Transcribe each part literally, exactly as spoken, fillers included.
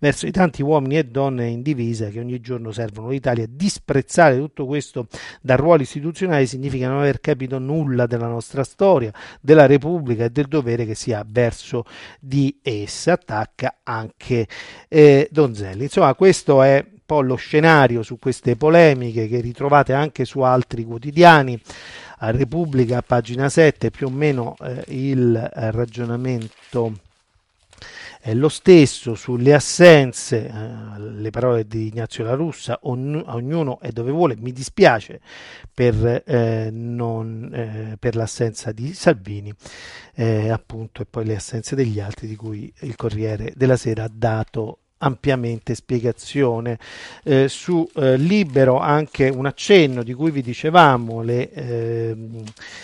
verso i tanti uomini e donne in divisa che ogni giorno servono l'Italia. Disprezzare tutto questo da ruoli istituzionali significa non aver capito nulla della nostra storia, della Repubblica e del dovere che si ha verso di essa. Attacca anche eh, Donzelli. Insomma, questo è un po' lo scenario su queste polemiche che ritrovate anche su altri quotidiani. A Repubblica, pagina sette, più o meno eh, il eh, ragionamento è lo stesso sulle assenze, eh, le parole di Ignazio La Russa, ogn- ognuno è dove vuole. Mi dispiace per, eh, non, eh, per l'assenza di Salvini, eh, appunto, e poi le assenze degli altri, di cui il Corriere della Sera ha dato ampiamente spiegazione. Eh, su eh, Libero anche un accenno di cui vi dicevamo, le, ehm,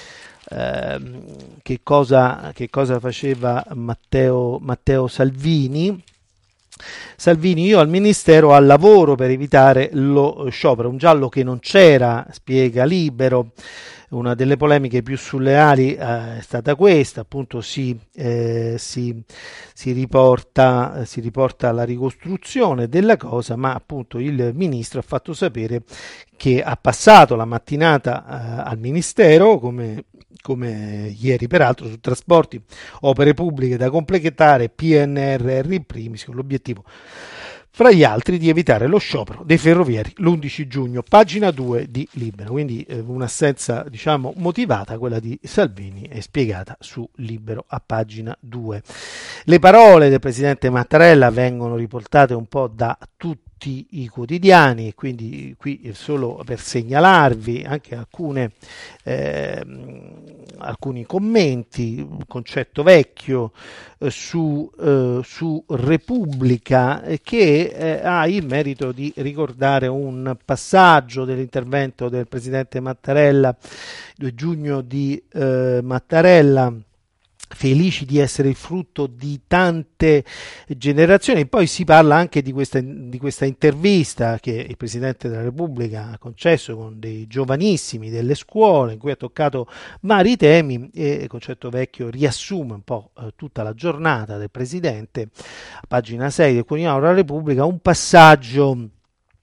ehm, che, cosa, che cosa faceva Matteo, Matteo Salvini. Salvini, io al Ministero al lavoro per evitare lo sciopero, un giallo che non c'era, spiega Libero. Una delle polemiche più surreali eh, è stata questa, appunto si, eh, si, si, riporta, si riporta la ricostruzione della cosa, ma appunto il ministro ha fatto sapere che ha passato la mattinata eh, al Ministero, come, come ieri peraltro, su trasporti, opere pubbliche da completare, P N R R in primis, con l'obiettivo fra gli altri di evitare lo sciopero dei ferrovieri l'undici giugno, pagina due di Libero. Quindi eh, un'assenza, diciamo, motivata, quella di Salvini, è spiegata su Libero a pagina due. Le parole del presidente Mattarella vengono riportate un po' da tutti i quotidiani, e quindi qui solo per segnalarvi anche alcune eh, alcuni commenti. Un concetto vecchio eh, su, eh, su Repubblica eh, che eh, ha il merito di ricordare un passaggio dell'intervento del presidente Mattarella, due giugno di eh, Mattarella, felici di essere il frutto di tante generazioni. Poi si parla anche di questa, di questa intervista che il Presidente della Repubblica ha concesso con dei giovanissimi delle scuole, in cui ha toccato vari temi, e il concetto vecchio riassume un po' eh, tutta la giornata del Presidente. A pagina sei del quotidiano della Repubblica, un passaggio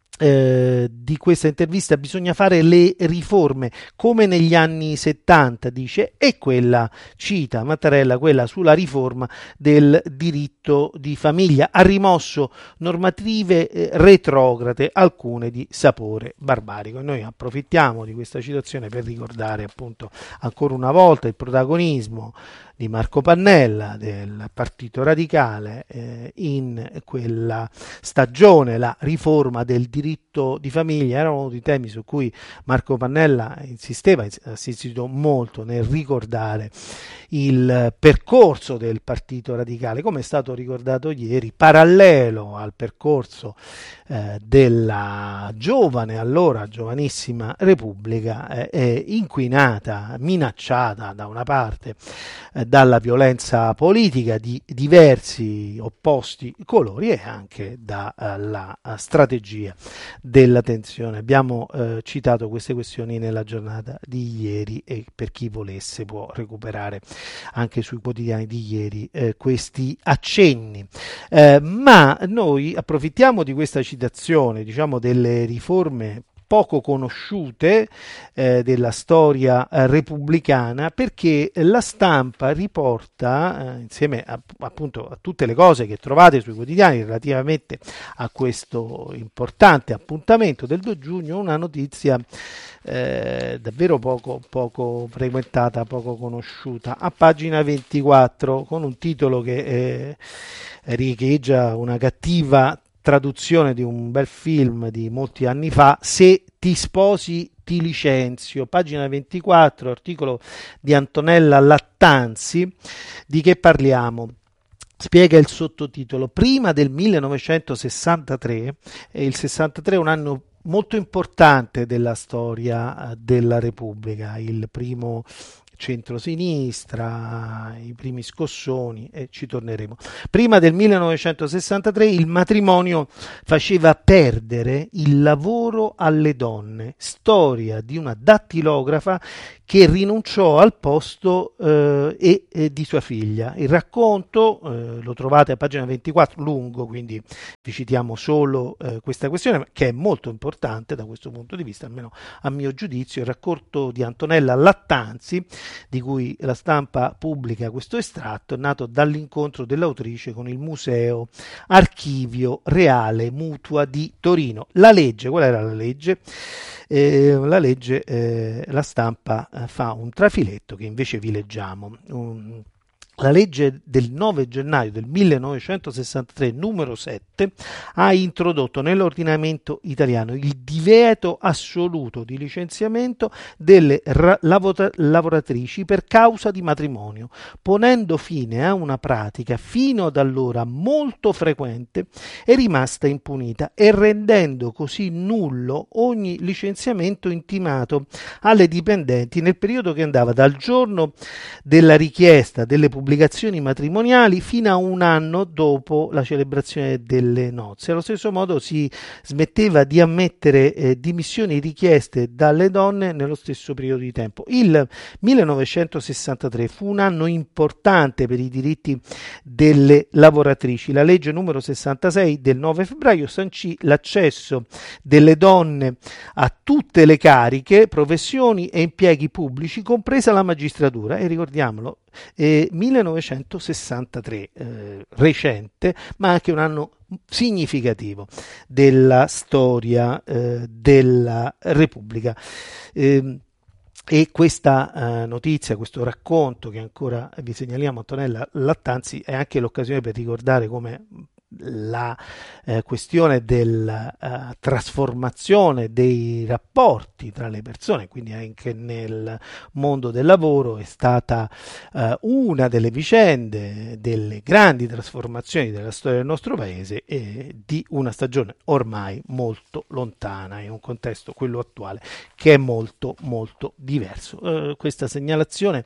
Eh, di questa intervista: bisogna fare le riforme come negli anni settanta, dice, e quella, cita Mattarella, quella sulla riforma del diritto di famiglia, ha rimosso normative eh, retrograde, alcune di sapore barbarico. E noi approfittiamo di questa citazione per ricordare appunto ancora una volta il protagonismo di Marco Pannella, del Partito Radicale, eh, in quella stagione. La riforma del diritto di famiglia era uno dei temi su cui Marco Pannella insisteva, ha insistito molto nel ricordare il percorso del Partito Radicale, come è stato ricordato ieri, parallelo al percorso eh, della giovane, allora giovanissima Repubblica, eh, eh, inquinata, minacciata da una parte eh, dalla violenza politica di diversi opposti colori e anche dalla uh, strategia della tensione. Abbiamo uh, citato queste questioni nella giornata di ieri, e per chi volesse può recuperare anche sui quotidiani di ieri eh, questi accenni. Eh, ma noi approfittiamo di questa citazione, diciamo, delle riforme poco conosciute eh, della storia eh, repubblicana, perché la Stampa riporta, eh, insieme a, appunto a tutte le cose che trovate sui quotidiani relativamente a questo importante appuntamento del due giugno, una notizia eh, davvero poco, poco frequentata, poco conosciuta, a pagina ventiquattro, con un titolo che eh, riecheggia una cattiva traduzione di un bel film di molti anni fa: Se ti sposi ti licenzio. Pagina ventiquattro, articolo di Antonella Lattanzi. Di che parliamo? Spiega il sottotitolo: prima del millenovecentosessantatré, e il sessantatré è un anno molto importante della storia della Repubblica, il primo centrosinistra, i primi scossoni, e ci torneremo. Prima del millenovecentosessantatré il matrimonio faceva perdere il lavoro alle donne. Storia di una dattilografa che rinunciò al posto eh, e, e di sua figlia. Il racconto eh, lo trovate a pagina ventiquattro, lungo, quindi vi citiamo solo eh, questa questione, che è molto importante da questo punto di vista, almeno a mio giudizio. Il racconto di Antonella Lattanzi, di cui la Stampa pubblica questo estratto, è nato dall'incontro dell'autrice con il Museo Archivio Reale Mutua di Torino. La legge, qual era la legge? Eh, la legge, eh, la Stampa eh, fa un trafiletto che invece vi leggiamo. Un, La legge del nove gennaio del millenovecentosessantatré, numero sette, ha introdotto nell'ordinamento italiano il divieto assoluto di licenziamento delle ra- lavora- lavoratrici per causa di matrimonio, ponendo fine a una pratica fino ad allora molto frequente e rimasta impunita, e rendendo così nullo ogni licenziamento intimato alle dipendenti nel periodo che andava dal giorno della richiesta delle pubblicazioni pubblicazioni matrimoniali fino a un anno dopo la celebrazione delle nozze. Allo stesso modo si smetteva di ammettere eh, dimissioni richieste dalle donne nello stesso periodo di tempo. Il millenovecentosessantatré fu un anno importante per i diritti delle lavoratrici. La legge numero sessantasei del nove febbraio sancì l'accesso delle donne a tutte le cariche, professioni e impieghi pubblici, compresa la magistratura. E ricordiamolo, Eh, millenovecentosessantatré, eh, recente, ma anche un anno significativo della storia eh, della Repubblica. Eh, E questa eh, notizia, questo racconto che ancora vi segnaliamo, Antonella Lattanzi, è anche l'occasione per ricordare come la eh, questione della uh, trasformazione dei rapporti tra le persone, quindi anche nel mondo del lavoro, è stata uh, una delle vicende, delle grandi trasformazioni della storia del nostro paese e di una stagione ormai molto lontana, in un contesto, quello attuale, che è molto molto diverso. Uh, questa segnalazione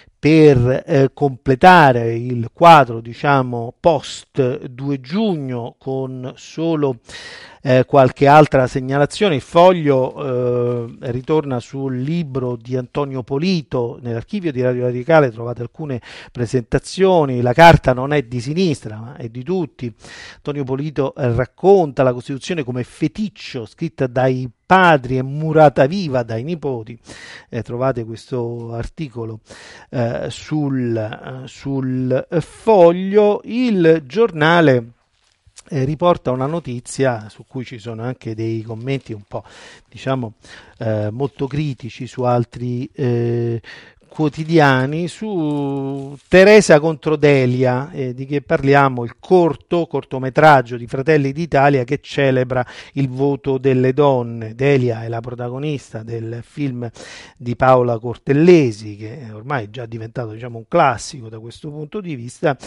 per eh, completare il quadro, diciamo, post due giugno, con solo eh, qualche altra segnalazione. Il Foglio eh, ritorna sul libro di Antonio Polito. Nell'archivio di Radio Radicale trovate alcune presentazioni. La carta non è di sinistra, ma è di tutti. Antonio Polito eh, racconta la Costituzione come feticcio, scritta dai padri e murata viva dai nipoti. Eh, trovate questo articolo eh, sul, eh, sul Foglio. Il Giornale eh, riporta una notizia su cui ci sono anche dei commenti un po', diciamo, eh, molto critici su altri eh, quotidiani, su Teresa contro Delia. Eh, di che parliamo? Il corto, cortometraggio di Fratelli d'Italia che celebra il voto delle donne. Delia è la protagonista del film di Paola Cortellesi, che ormai è già diventato, diciamo, un classico da questo punto di vista.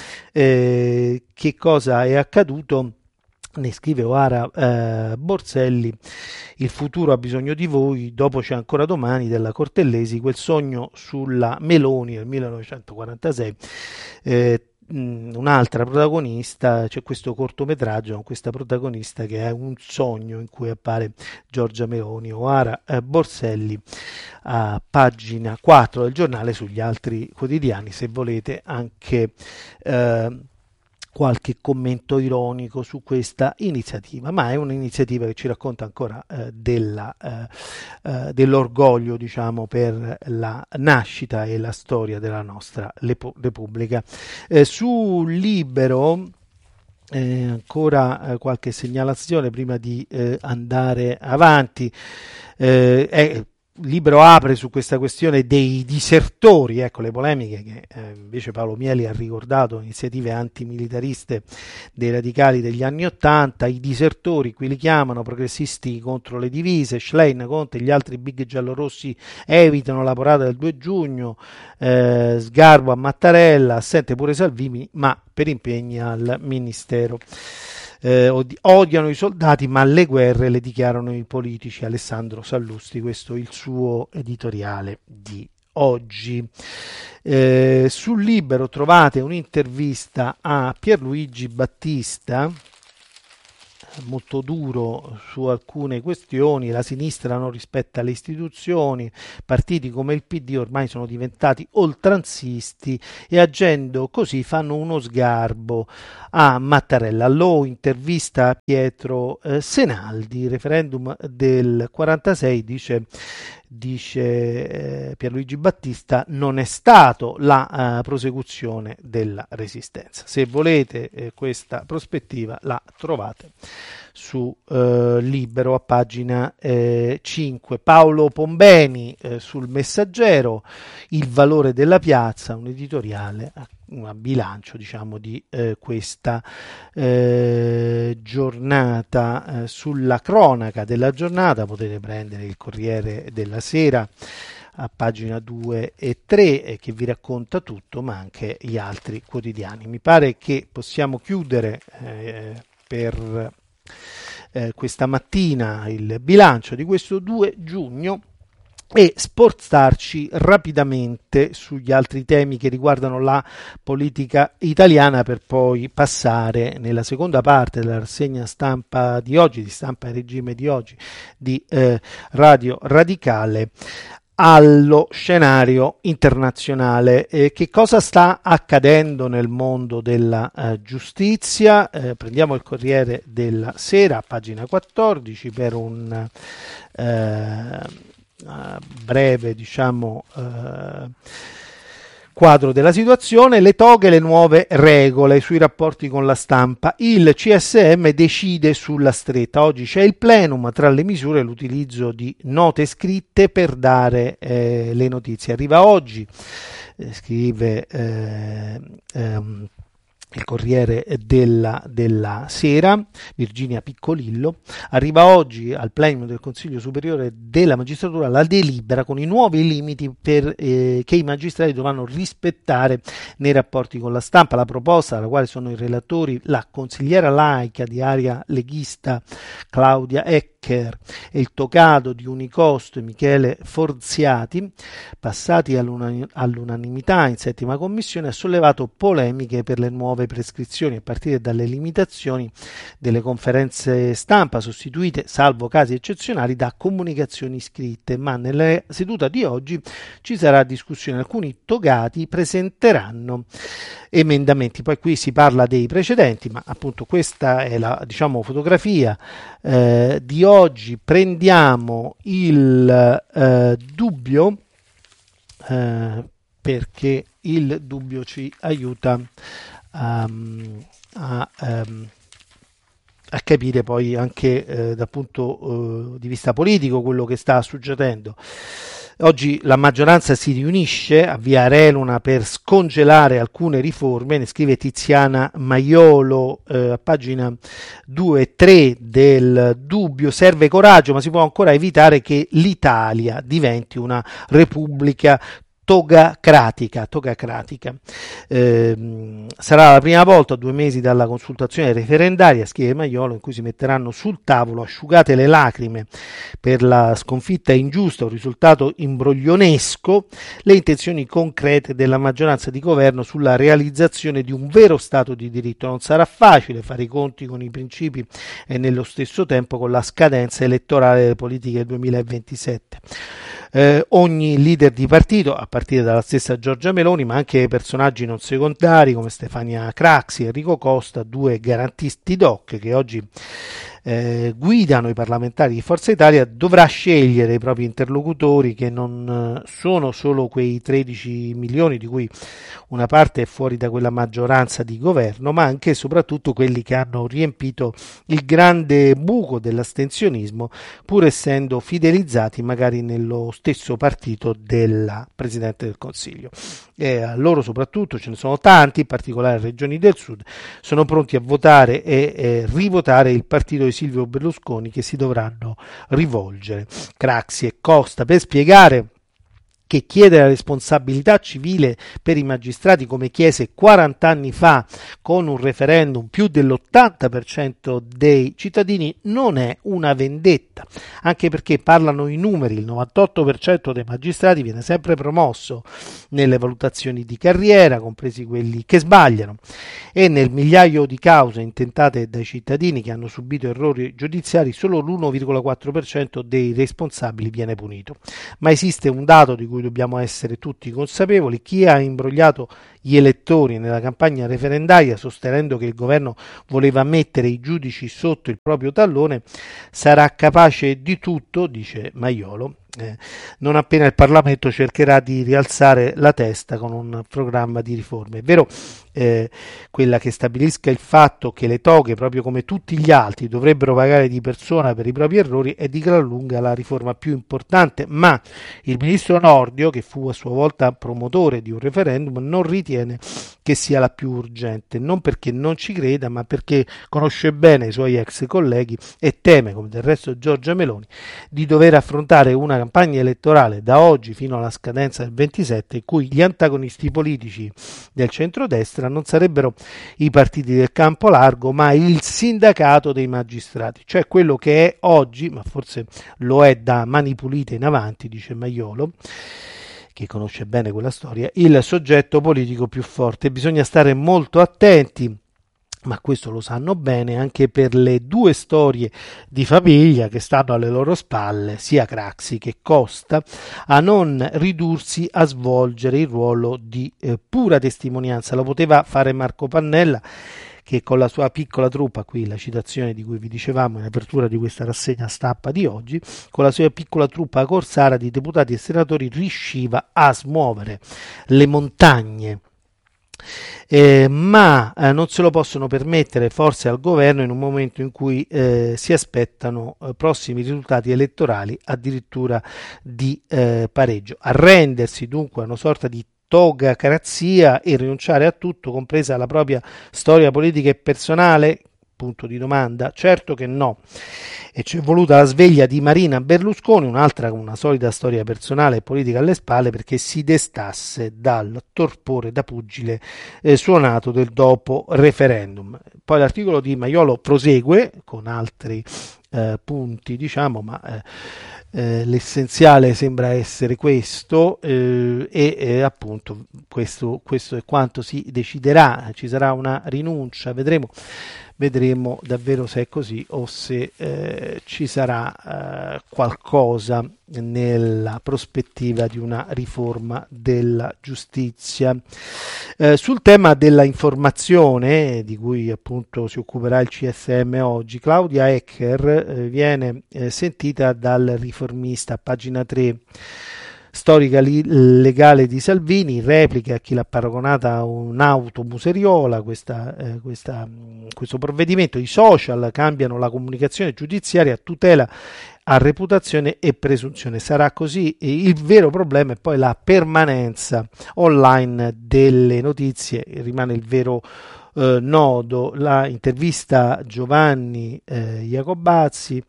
Eh, che cosa è accaduto? Ne scrive Oara eh, Borselli: il futuro ha bisogno di voi, dopo c'è ancora domani, della Cortellesi, quel sogno sulla Meloni nel millenovecentoquarantasei. Eh, un'altra protagonista, c'è questo cortometraggio con questa protagonista che è un sogno in cui appare Giorgia Meloni. Oara eh, Borselli, a pagina quattro del Giornale. Sugli altri quotidiani, se volete, anche eh, qualche commento ironico su questa iniziativa, ma è un'iniziativa che ci racconta ancora eh, della, eh, eh, dell'orgoglio, diciamo, per la nascita e la storia della nostra Lepo- Repubblica. Eh, su Libero, eh, ancora eh, qualche segnalazione prima di eh, andare avanti. Eh, è, Libero apre su questa questione dei disertori, ecco le polemiche che eh, invece Paolo Mieli ha ricordato, iniziative antimilitariste dei radicali degli anni Ottanta. I disertori, qui li chiamano, progressisti contro le divise. Schlein, Conte e gli altri big giallorossi evitano la parata del due giugno, eh, Sgarbo a Mattarella, assente pure Salvini, ma per impegni al Ministero. Eh, odiano i soldati, ma le guerre le dichiarano i politici. Alessandro Sallusti, questo è il suo editoriale di oggi. Eh, sul Libero trovate un'intervista a Pierluigi Battista, molto duro su alcune questioni, la sinistra non rispetta le istituzioni, partiti come il P D ormai sono diventati oltranzisti e agendo così fanno uno sgarbo a Mattarella. Lo intervista Pietro eh, Senaldi, referendum del quarantasei, dice dice eh, Pierluigi Battista, non è stato la eh, prosecuzione della resistenza. Se volete eh, questa prospettiva la trovate su eh, Libero a pagina eh, cinque. Paolo Pombeni eh, sul Messaggero, il valore della piazza, un editoriale un bilancio diciamo di eh, questa eh, giornata. Eh, sulla cronaca della giornata potete prendere il Corriere della Sera a pagina due e tre eh, che vi racconta tutto, ma anche gli altri quotidiani. Mi pare che possiamo chiudere eh, per eh, questa mattina il bilancio di questo due giugno e spostarci rapidamente sugli altri temi che riguardano la politica italiana, per poi passare nella seconda parte della rassegna stampa di oggi, di stampa e regime di oggi, di eh, Radio Radicale, allo scenario internazionale. Eh, che cosa sta accadendo nel mondo della eh, giustizia? Eh, prendiamo il Corriere della Sera, pagina quattordici, per un eh, breve diciamo eh, quadro della situazione. Le toghe, le nuove regole sui rapporti con la stampa. Il C S M decide sulla stretta. Oggi c'è il plenum, tra le misure l'utilizzo di note scritte per dare eh, le notizie. Arriva oggi, eh, scrive eh, ehm, il Corriere della, della Sera, Virginia Piccolillo, arriva oggi al plenum del Consiglio Superiore della Magistratura la delibera con i nuovi limiti per, eh, che i magistrati dovranno rispettare nei rapporti con la stampa. La proposta, alla quale sono i relatori la consigliera laica di area leghista Claudia Ecker e il togado di Unicosto Michele Forziati, passati all'unanimità in settima commissione, ha sollevato polemiche per le nuove prescrizioni, a partire dalle limitazioni delle conferenze stampa, sostituite, salvo casi eccezionali, da comunicazioni scritte. Ma nella seduta di oggi ci sarà discussione. Alcuni togati presenteranno emendamenti. Poi qui si parla dei precedenti, ma appunto questa è la diciamo fotografia eh, di oggi. Prendiamo il eh, dubbio eh, perché il dubbio ci aiuta Um, a, um, a capire poi anche eh, dal punto uh, di vista politico quello che sta succedendo. Oggi la maggioranza si riunisce a Via Areluna per scongelare alcune riforme, ne scrive Tiziana Maiolo eh, a pagina due e tre del Dubbio. Serve coraggio, ma si può ancora evitare che l'Italia diventi una repubblica togacratica, togacratica. Eh, sarà la prima volta a due mesi dalla consultazione referendaria, scrive Maiolo, in cui si metteranno sul tavolo, asciugate le lacrime per la sconfitta ingiusta, un risultato imbroglionesco, le intenzioni concrete della maggioranza di governo sulla realizzazione di un vero Stato di diritto. Non sarà facile fare i conti con i principi e nello stesso tempo con la scadenza elettorale delle politiche del duemilaventisette. Eh, ogni leader di partito, a partire dalla stessa Giorgia Meloni, ma anche personaggi non secondari come Stefania Craxi e Enrico Costa, due garantisti doc che oggi eh, guidano i parlamentari di Forza Italia, dovrà scegliere i propri interlocutori, che non sono solo quei tredici milioni di cui una parte è fuori da quella maggioranza di governo, ma anche e soprattutto quelli che hanno riempito il grande buco dell'astensionismo, pur essendo fidelizzati magari nello stesso partito della Presidente del Consiglio. E a loro soprattutto, ce ne sono tanti, in particolare regioni del sud, sono pronti a votare e eh, rivotare il partito di Silvio Berlusconi, che si dovranno rivolgere Craxi e Costa per spiegare che chiede la responsabilità civile per i magistrati come chiese quaranta anni fa con un referendum più dell'ottanta per cento dei cittadini, non è una vendetta, anche perché parlano i numeri, il novantotto per cento dei magistrati viene sempre promosso nelle valutazioni di carriera, compresi quelli che sbagliano, e nel migliaio di cause intentate dai cittadini che hanno subito errori giudiziari solo l'uno virgola quattro per cento dei responsabili viene punito. Ma esiste un dato di cui dobbiamo essere tutti consapevoli: chi ha imbrogliato gli elettori nella campagna referendaria sostenendo che il governo voleva mettere i giudici sotto il proprio tallone sarà capace di tutto, dice Maiolo, eh, non appena il Parlamento cercherà di rialzare la testa con un programma di riforme. È vero, eh, quella che stabilisca il fatto che le toghe, proprio come tutti gli altri, dovrebbero pagare di persona per i propri errori è di gran lunga la riforma più importante, ma il ministro Nordio, che fu a sua volta promotore di un referendum, non ritiene che sia la più urgente, non perché non ci creda, ma perché conosce bene i suoi ex colleghi e teme, come del resto Giorgia Meloni, di dover affrontare una campagna elettorale da oggi fino alla scadenza del ventisette in cui gli antagonisti politici del centrodestra non sarebbero i partiti del campo largo, ma il sindacato dei magistrati, cioè quello che è oggi, ma forse lo è da Mani Pulite in avanti, dice Maiolo, che conosce bene quella storia, il soggetto politico più forte. Bisogna stare molto attenti, ma questo lo sanno bene, anche per le due storie di famiglia che stanno alle loro spalle, sia Craxi che Costa, a non ridursi a svolgere il ruolo di eh, pura testimonianza. Lo poteva fare Marco Pannella, che con la sua piccola truppa, qui la citazione di cui vi dicevamo in apertura di questa rassegna stampa di oggi, con la sua piccola truppa corsara di deputati e senatori riusciva a smuovere le montagne. Eh, ma eh, non se lo possono permettere forse al governo in un momento in cui eh, si aspettano eh, prossimi risultati elettorali addirittura di eh, pareggio. Arrendersi dunque a una sorta di togacrazia e rinunciare a tutto, compresa la propria storia politica e personale? Punto di domanda. Certo che no. E c'è voluta la sveglia di Marina Berlusconi, un'altra con una solida storia personale e politica alle spalle, perché si destasse dal torpore da pugile eh, suonato del dopo referendum. Poi l'articolo di Maiolo prosegue con altri eh, punti, diciamo, ma eh, eh, l'essenziale sembra essere questo eh, e eh, appunto questo, questo è quanto si deciderà. Ci sarà una rinuncia, vedremo. Vedremo davvero se è così o se eh, ci sarà eh, qualcosa nella prospettiva di una riforma della giustizia. Eh, sul tema della informazione, di cui appunto si occuperà il C S M oggi, Claudia Ecker eh, viene eh, sentita dal Riformista, pagina tre. Storica li- legale di Salvini, in replica a chi l'ha paragonata a un'auto museriola, questa, eh, questa, questo provvedimento. I social cambiano la comunicazione giudiziaria a tutela a reputazione e presunzione. Sarà così. Il vero problema è poi la permanenza online delle notizie, rimane il vero eh, nodo. La intervista Giovanni eh, Iacobazzi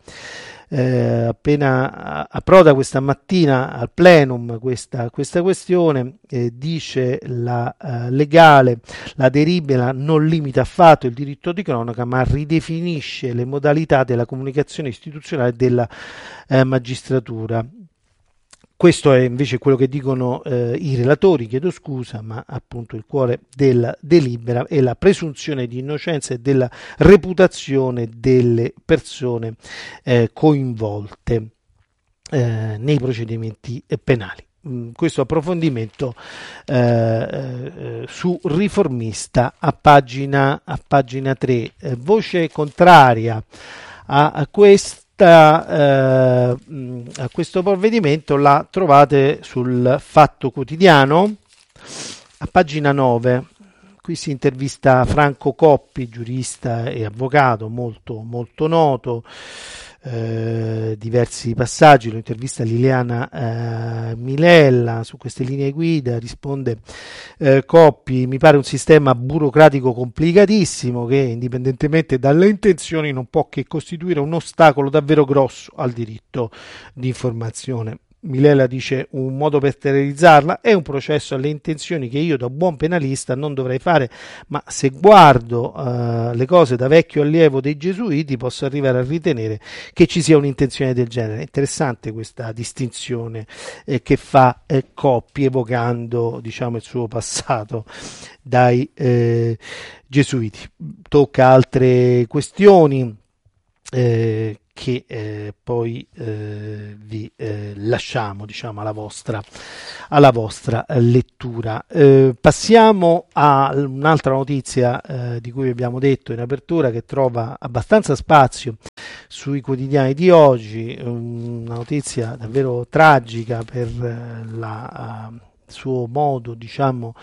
Eh, appena approda questa mattina al plenum questa, questa questione, eh, dice la eh, legale, la delibera non limita affatto il diritto di cronaca, ma ridefinisce le modalità della comunicazione istituzionale della eh, magistratura. Questo è invece quello che dicono eh, i relatori, chiedo scusa, ma appunto il cuore della delibera è la presunzione di innocenza e della reputazione delle persone eh, coinvolte eh, nei procedimenti penali. Questo approfondimento eh, eh, su Riformista a pagina, a pagina tre. Eh, voce contraria a, a questo Uh, a questo provvedimento la trovate sul Fatto Quotidiano a pagina nove. Qui si intervista Franco Coppi, giurista e avvocato molto, molto noto. Eh, diversi passaggi, lo intervista Liliana eh, Milella su queste linee guida, risponde eh, Coppi: mi pare un sistema burocratico complicatissimo che indipendentemente dalle intenzioni non può che costituire un ostacolo davvero grosso al diritto di informazione. Milela dice un modo per sterilizzarla, è un processo alle intenzioni che io da buon penalista non dovrei fare, ma se guardo uh, le cose da vecchio allievo dei gesuiti posso arrivare a ritenere che ci sia un'intenzione del genere. È interessante questa distinzione eh, che fa eh, Coppi, evocando diciamo il suo passato dai eh, gesuiti. Tocca altre questioni eh, che eh, poi eh, vi eh, lasciamo diciamo alla vostra, alla vostra lettura. Eh, passiamo a un'altra notizia eh, di cui abbiamo detto in apertura, che trova abbastanza spazio sui quotidiani di oggi, una notizia davvero tragica per la uh, suo modo diciamo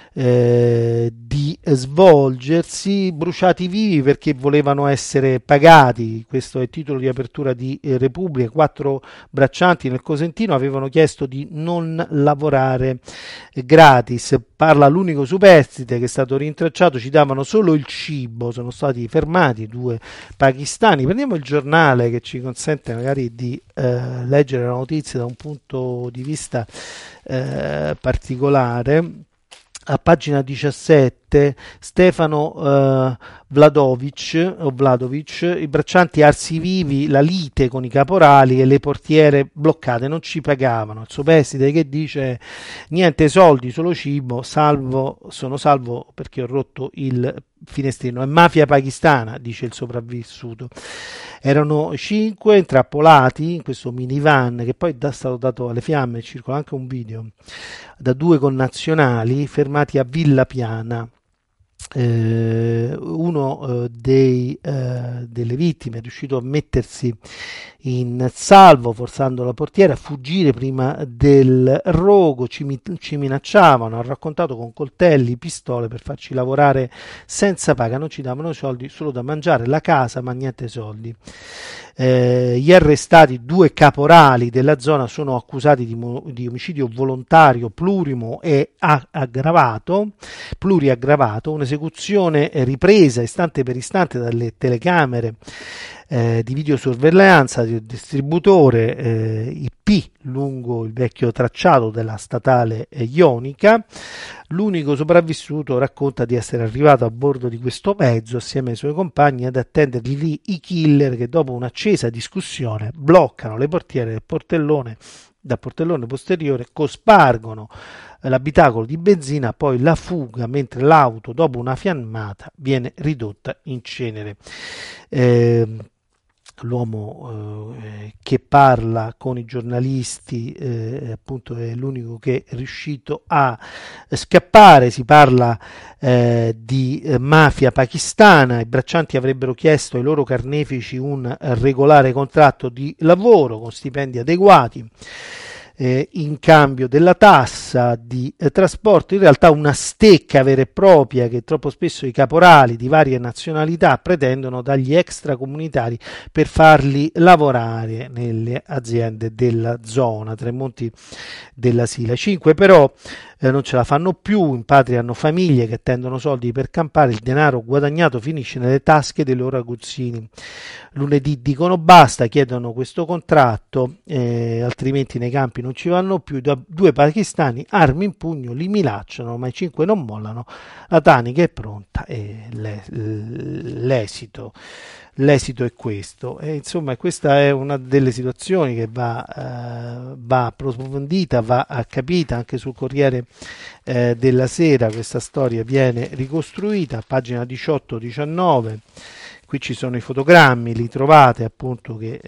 eh, di svolgersi. Bruciati vivi perché volevano essere pagati, questo è il titolo di apertura di eh, Repubblica. Quattro braccianti nel Cosentino avevano chiesto di non lavorare eh, gratis. Parla l'unico superstite che è stato rintracciato, ci davano solo il cibo, sono stati fermati due pakistani. Prendiamo il giornale che ci consente magari di eh, leggere la notizia da un punto di vista eh, particolare. A pagina diciassette, Stefano eh, Vladovic, o Vladovic, i braccianti arsi vivi, la lite con i caporali e le portiere bloccate, non ci pagavano. Il superstite che dice niente soldi, solo cibo, salvo, sono salvo perché ho rotto il finestrino. È mafia pakistana, dice il sopravvissuto. Erano cinque intrappolati in questo minivan che poi è stato dato alle fiamme, circola anche un video, da due connazionali fermati a Villa Piana. Eh, uno eh, dei, eh, delle vittime è riuscito a mettersi in salvo forzando la portiera, a fuggire prima del rogo. Ci, ci minacciavano, ha raccontato, con coltelli, pistole per farci lavorare senza paga, non ci davano soldi, solo da mangiare, la casa ma niente soldi. Eh, gli arrestati, due caporali della zona, sono accusati di, di omicidio volontario plurimo e aggravato, pluriaggravato, un'esecuzione ripresa istante per istante dalle telecamere eh, di videosorveglianza del distributore eh, I P lungo il vecchio tracciato della statale eh, ionica. L'unico sopravvissuto racconta di essere arrivato a bordo di questo mezzo assieme ai suoi compagni ad attenderli lì i killer, che dopo un'accesa discussione bloccano le portiere del portellone, dal portellone posteriore, cospargono l'abitacolo di benzina, poi la fuga, mentre l'auto dopo una fiammata viene ridotta in cenere. Eh, L'uomo eh, che parla con i giornalisti eh, appunto è l'unico che è riuscito a scappare. Si parla eh, di eh, mafia pakistana. I braccianti avrebbero chiesto ai loro carnefici un regolare contratto di lavoro con stipendi adeguati Eh, in cambio della tassa di eh, trasporto, in realtà una stecca vera e propria che troppo spesso i caporali di varie nazionalità pretendono dagli extracomunitari per farli lavorare nelle aziende della zona. Tremonti della Sila. Cinque però eh, non ce la fanno più, in patria hanno famiglie che attendono soldi per campare, il denaro guadagnato finisce nelle tasche dei loro aguzzini. Lunedì dicono basta, chiedono questo contratto, eh, altrimenti nei campi non ci vanno più. Due pakistani, armi in pugno, li minacciano, ma i cinque non mollano. La tanica è pronta e l'esito, l'esito è questo. E insomma, questa è una delle situazioni che va, eh, va approfondita, va capita. Anche sul Corriere eh, della Sera questa storia viene ricostruita, pagina diciotto diciannove. Qui ci sono i fotogrammi, li trovate appunto, che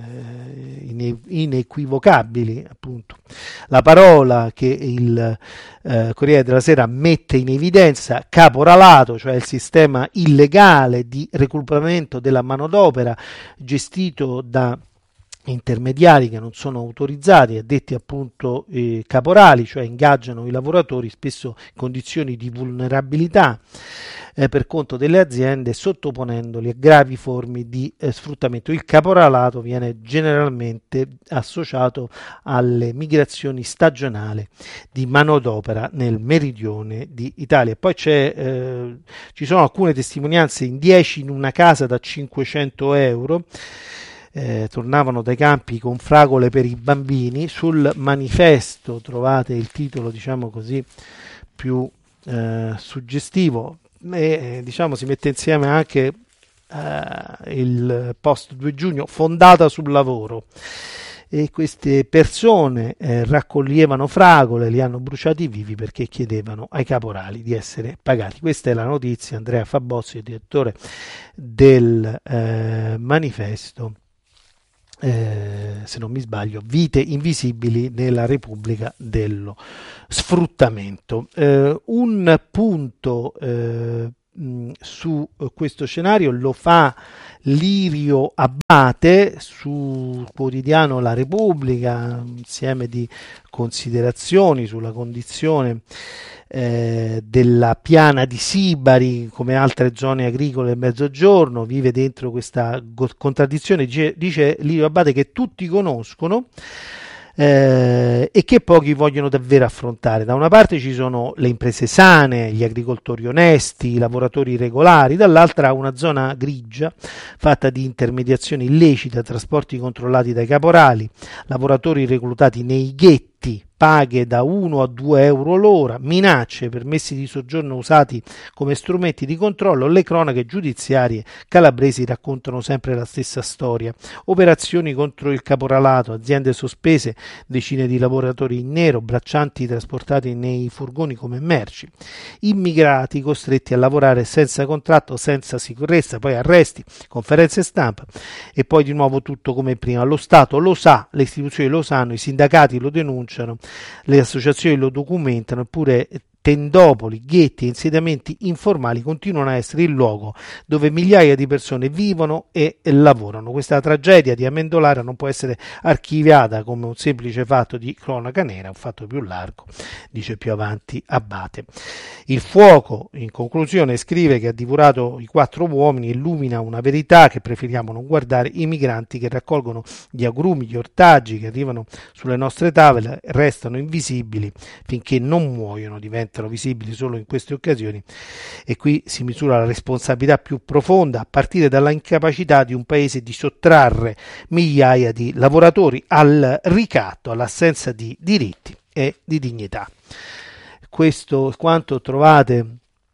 eh, inequivocabili, appunto. La parola che il eh, Corriere della Sera mette in evidenza: caporalato, cioè il sistema illegale di reclutamento della manodopera gestito da intermediari che non sono autorizzati, addetti appunto eh, caporali, cioè ingaggiano i lavoratori spesso in condizioni di vulnerabilità eh, per conto delle aziende, sottoponendoli a gravi forme di eh, sfruttamento. Il caporalato viene generalmente associato alle migrazioni stagionali di manodopera nel meridione d'Italia. Poi c'è, eh, ci sono alcune testimonianze in dieci in una casa da cinquecento euro. eh, tornavano dai campi con fragole per i bambini. Sul manifesto trovate il titolo, diciamo così, più eh, suggestivo, e diciamo si mette insieme anche eh, il post due giugno, fondata sul lavoro. E queste persone eh, raccoglievano fragole, li hanno bruciati vivi perché chiedevano ai caporali di essere pagati. Questa è la notizia. Andrea Fabozzi, direttore del eh, manifesto, eh, se non mi sbaglio, Vite invisibili nella Repubblica dello sfruttamento. Eh, un punto eh, mh, su questo scenario lo fa Lirio Abbate sul quotidiano La Repubblica, insieme di considerazioni sulla condizione eh, della piana di Sibari, come altre zone agricole del Mezzogiorno. Vive dentro questa go- contraddizione, dice, dice Lirio Abbate, che tutti conoscono Eh, e che pochi vogliono davvero affrontare. Da una parte ci sono le imprese sane, gli agricoltori onesti, i lavoratori regolari, dall'altra una zona grigia fatta di intermediazione illecita, trasporti controllati dai caporali, lavoratori reclutati nei ghetti, paghe da uno a due euro l'ora, minacce, permessi di soggiorno usati come strumenti di controllo. Le cronache giudiziarie calabresi raccontano sempre la stessa storia: operazioni contro il caporalato, aziende sospese, decine di lavoratori in nero, braccianti trasportati nei furgoni come merci, immigrati costretti a lavorare senza contratto, senza sicurezza, poi arresti, conferenze stampa e poi di nuovo tutto come prima. Lo Stato lo sa, le istituzioni lo sanno, i sindacati lo denunciano, le associazioni lo documentano, eppure tendopoli, ghetti e insediamenti informali continuano a essere il luogo dove migliaia di persone vivono e lavorano. Questa tragedia di Amendolara non può essere archiviata come un semplice fatto di cronaca nera, un fatto più largo, dice più avanti Abbate. Il fuoco, in conclusione, scrive, che ha divorato i quattro uomini, illumina una verità che preferiamo non guardare: i migranti che raccolgono gli agrumi, gli ortaggi che arrivano sulle nostre tavole restano invisibili finché non muoiono, diventano visibili solo in queste occasioni. E qui si misura la responsabilità più profonda, a partire dalla incapacità di un paese di sottrarre migliaia di lavoratori al ricatto, all'assenza di diritti e di dignità. Questo è quanto trovate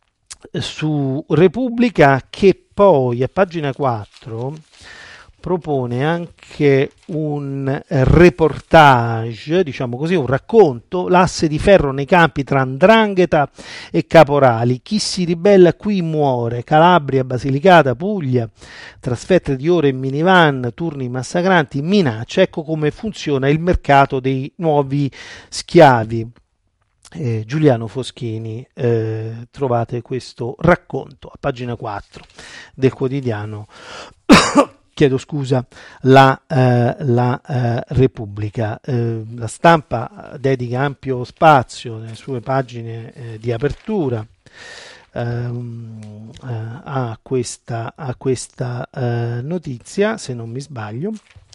su Repubblica, che poi a pagina quattro propone anche un reportage, diciamo così, un racconto: l'asse di ferro nei campi tra 'ndrangheta e caporali, chi si ribella qui muore, Calabria, Basilicata, Puglia, trasferte di ore in minivan, turni massacranti, minacce. Ecco come funziona il mercato dei nuovi schiavi. Eh, Giuliano Foschini, eh, trovate questo racconto a pagina quattro del quotidiano chiedo scusa, la, eh, la eh, Repubblica. Eh, la Stampa dedica ampio spazio nelle sue pagine eh, di apertura ehm, eh, a questa, a questa eh, notizia, se non mi sbaglio.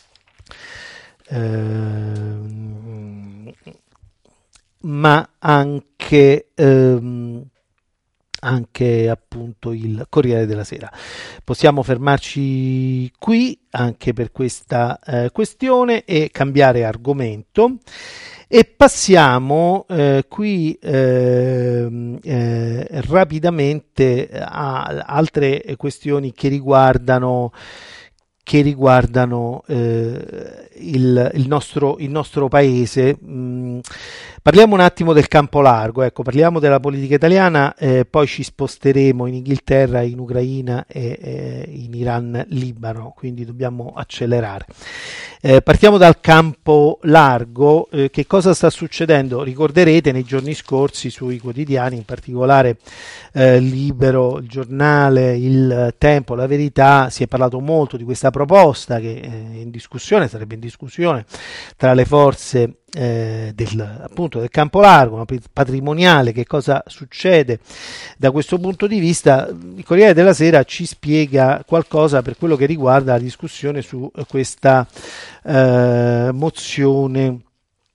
Ehm, ma anche ehm, anche appunto il Corriere della Sera. Possiamo fermarci qui anche per questa eh, questione e cambiare argomento, e passiamo eh, qui eh, eh, rapidamente a altre questioni che riguardano che riguardano eh, il, il, nostro, il nostro paese. Mm, parliamo un attimo del campo largo, ecco, parliamo della politica italiana, eh, poi ci sposteremo in Inghilterra, in Ucraina e eh, in Iran, Libano, quindi dobbiamo accelerare. Eh, partiamo dal campo largo. Eh, che cosa sta succedendo? Ricorderete nei giorni scorsi sui quotidiani, in particolare eh, Libero, il Giornale, il Tempo, La Verità, si è parlato molto di questa proposta che è in discussione, sarebbe in discussione tra le forze eh, del, appunto del campo largo, una patrimoniale. Che cosa succede da questo punto di vista? Il Corriere della Sera ci spiega qualcosa per quello che riguarda la discussione su questa eh, mozione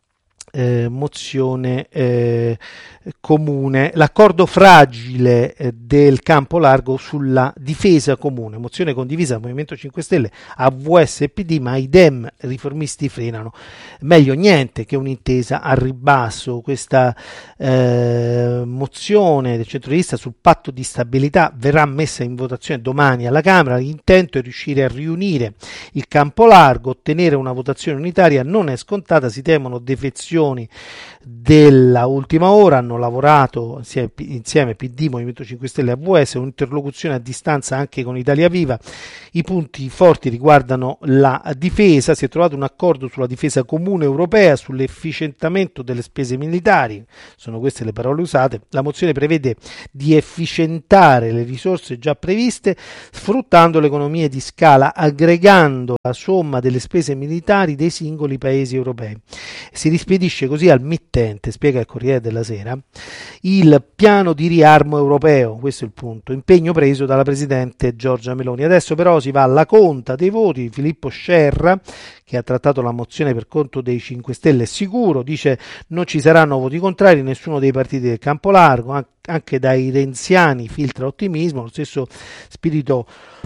Eh, mozione eh, comune, l'accordo fragile eh, del campo largo sulla difesa comune, mozione condivisa dal Movimento cinque Stelle, A V S e P D, ma i Dem riformisti frenano. Meglio niente che un'intesa al ribasso. Questa eh, mozione del centrodestra sul patto di stabilità verrà messa in votazione domani alla Camera. L'intento è riuscire a riunire il campo largo, ottenere una votazione unitaria non è scontata, si temono defezioni della ultima ora. Hanno lavorato insieme, insieme P D, Movimento cinque Stelle e A V S, un'interlocuzione a distanza anche con Italia Viva. I punti forti riguardano la difesa, si è trovato un accordo sulla difesa comune europea, sull'efficientamento delle spese militari, sono queste le parole usate. La mozione prevede di efficientare le risorse già previste sfruttando le economie di scala, aggregando la somma delle spese militari dei singoli paesi europei. Si rispedisce così al mittente, spiega il Corriere della Sera, il piano di riarmo europeo, questo è il punto, impegno preso dalla Presidente Giorgia Meloni. Adesso però si va alla conta dei voti di Filippo Scerra, che ha trattato la mozione per conto dei cinque Stelle, è sicuro, dice non ci saranno voti contrari, nessuno dei partiti del campo largo, anche dai renziani filtra ottimismo, lo stesso spirito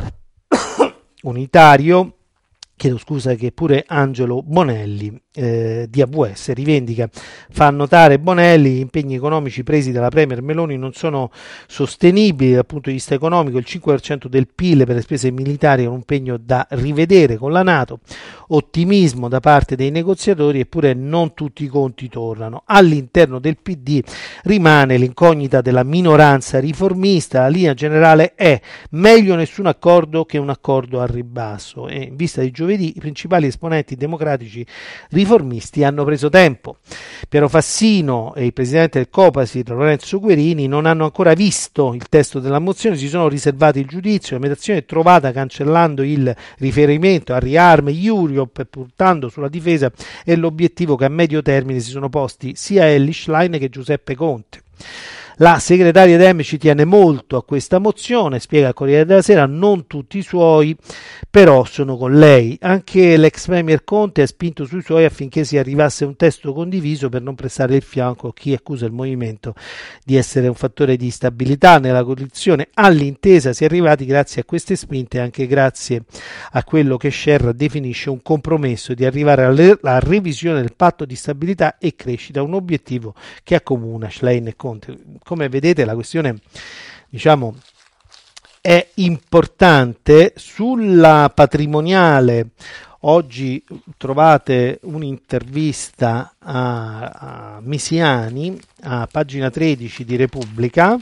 unitario, chiedo scusa, che pure Angelo Bonelli eh, di A V S rivendica. Fa notare Bonelli: gli impegni economici presi dalla Premier Meloni non sono sostenibili dal punto di vista economico, il cinque per cento del P I L per le spese militari è un impegno da rivedere con la NATO, ottimismo da parte dei negoziatori, eppure non tutti i conti tornano. All'interno del P D rimane l'incognita della minoranza riformista, la linea generale è meglio nessun accordo che un accordo al ribasso, e in vista di giovedì i principali esponenti democratici riformisti hanno preso tempo. Piero Fassino e il presidente del Copasir Lorenzo Guerini non hanno ancora visto il testo della mozione, si sono riservati il giudizio. La mediazione è trovata cancellando il riferimento a riarme Europe, puntando sulla difesa, è l'obiettivo che a medio termine si sono posti sia Elly Schlein che Giuseppe Conte. La segretaria Dem ci tiene molto a questa mozione, spiega il Corriere della Sera, non tutti i suoi però sono con lei. Anche l'ex premier Conte ha spinto sui suoi affinché si arrivasse a un testo condiviso per non prestare il fianco a chi accusa il movimento di essere un fattore di instabilità nella coalizione. All'intesa si è arrivati grazie a queste spinte e anche grazie a quello che Scerra definisce un compromesso di arrivare alla, alla revisione del patto di stabilità e crescita, un obiettivo che accomuna Schlein e Conte. Come vedete, la questione, diciamo, è importante. Sulla patrimoniale oggi trovate un'intervista a, a Misiani a pagina tredici di Repubblica.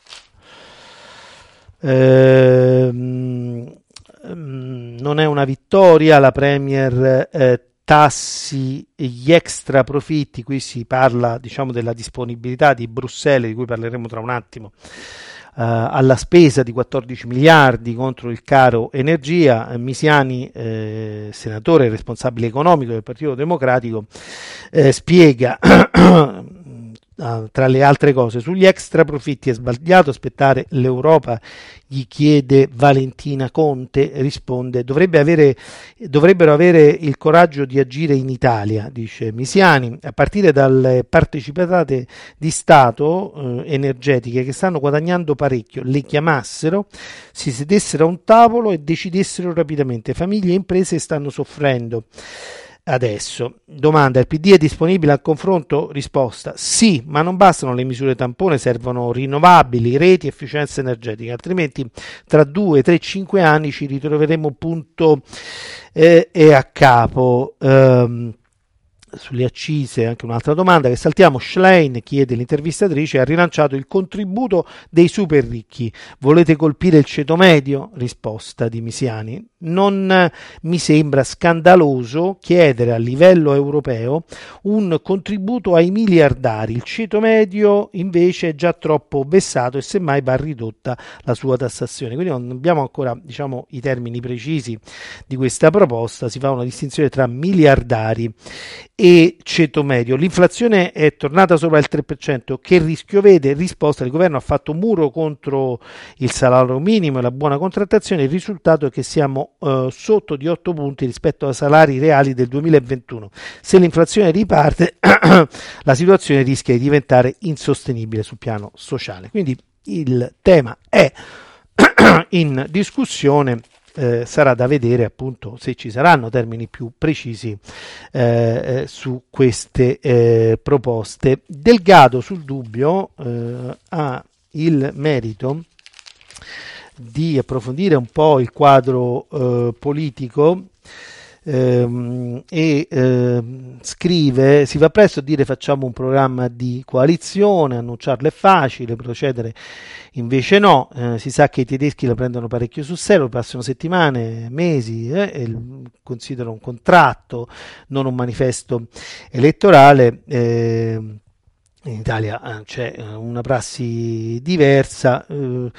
Ehm, non è una vittoria, la Premier eh, tassi gli extra profitti, qui si parla, diciamo, della disponibilità di Bruxelles, di cui parleremo tra un attimo, Uh, alla spesa di quattordici miliardi contro il caro energia. Misiani, eh, senatore e responsabile economico del Partito Democratico, eh, spiega tra le altre cose: sugli extra profitti è sbagliato aspettare l'Europa, gli chiede Valentina Conte, risponde dovrebbe avere, dovrebbero avere il coraggio di agire in Italia, dice Misiani, a partire dalle partecipate di Stato eh, energetiche che stanno guadagnando parecchio, le chiamassero, si sedessero a un tavolo e decidessero rapidamente. Famiglie e imprese stanno soffrendo. Adesso, domanda: il P D è disponibile al confronto? Risposta: sì, ma non bastano le misure tampone, servono rinnovabili, reti, efficienza energetica, altrimenti tra due, tre, cinque anni ci ritroveremo punto eh, e a capo. Um, Sulle accise anche un'altra domanda che saltiamo. Schlein, chiede l'intervistatrice, ha rilanciato il contributo dei super ricchi, volete colpire il ceto medio? Risposta di Misiani: non mi sembra scandaloso chiedere a livello europeo un contributo ai miliardari, il ceto medio invece è già troppo vessato e semmai va ridotta la sua tassazione. Quindi non abbiamo ancora, diciamo, i termini precisi di questa proposta, si fa una distinzione tra miliardari e e ceto medio. L'inflazione è tornata sopra il tre per cento. Che rischio vede? Risposta: il governo ha fatto muro contro il salario minimo e la buona contrattazione. Il risultato è che siamo eh, sotto di otto punti rispetto ai salari reali del duemilaventuno. Se l'inflazione riparte la situazione rischia di diventare insostenibile sul piano sociale. Quindi il tema è in discussione. Eh, sarà da vedere appunto se ci saranno termini più precisi eh, su queste eh, proposte. Delgado sul Dubbio eh, ha il merito di approfondire un po' il quadro eh, politico ehm, e ehm, scrive: si va presto a dire facciamo un programma di coalizione, annunciarlo è facile, procedere invece no. Eh, si sa che i tedeschi la prendono parecchio sul serio, passano settimane, mesi eh, e considerano un contratto, non un manifesto elettorale. Eh, in Italia c'è una prassi diversa. Eh,